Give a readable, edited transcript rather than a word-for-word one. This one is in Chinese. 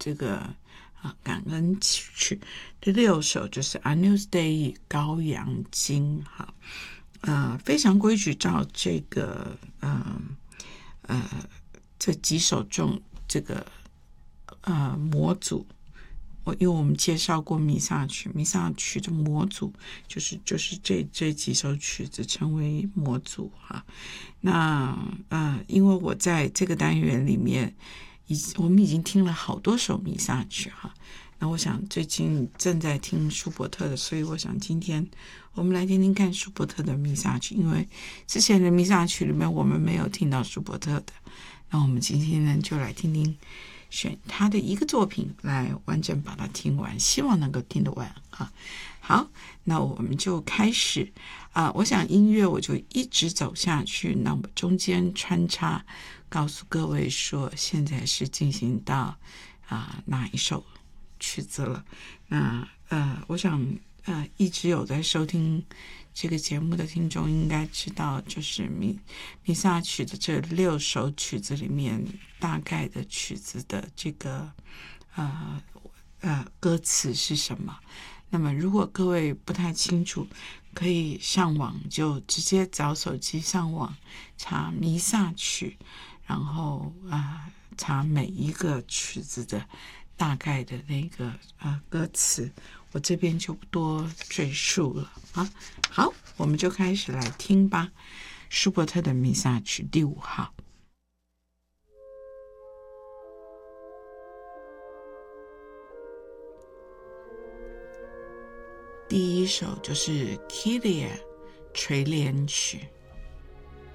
这个感恩曲，第6首就是 Agnus Dei 羔羊经非常规矩照这个这几首中这个模组，因为我们介绍过弥撒曲的模组就是这几首曲子称为模组那因为我在这个单元里面我们已经听了好多首弥撒曲那我想最近正在听舒伯特的，所以我想今天我们来听听看舒伯特的弥撒曲，因为之前的弥撒曲里面我们没有听到舒伯特的，那我们今天呢就来听听选他的一个作品来完整把它听完，希望能够听得完好，那我们就开始我想音乐我就一直走下去，那我中间穿插告诉各位说现在是进行到哪一首曲子了。那我想一直有在收听这个节目的听众应该知道，就是弥撒曲的这6首曲子里面大概的曲子的这个歌词是什么。那么如果各位不太清楚，可以上网就直接找手机上网查弥撒曲，然后查每一个曲子的大概的那个歌词，我这边就不多赘述了好，我们就开始来听吧。舒伯特的弥撒曲第5号。第1首就是 Kyrie 垂怜曲。